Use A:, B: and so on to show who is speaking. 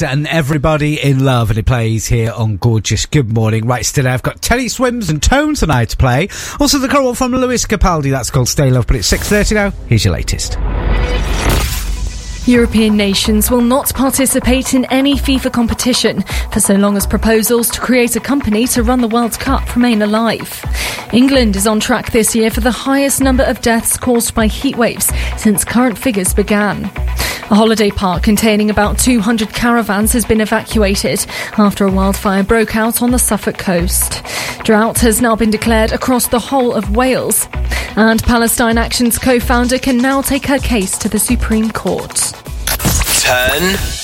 A: Oasis and Everybody in Love, and it plays here on Gorgeous Good Morning. Right, today I've got Teddy Swims and Tones and I to play. Also the current one from Lewis Capaldi, that's called Stay Love, but it's 6:30 now. Here's your latest.
B: European nations will not participate in any FIFA competition for so long as proposals to create a company to run the World Cup remain alive. England is on track this year for the highest number of deaths caused by heatwaves since current figures began. A holiday park containing about 200 caravans has been evacuated after a wildfire broke out on the Suffolk coast. Drought has now been declared across the whole of Wales. And Palestine Action's co-founder can now take her case to the Supreme Court.
C: Turn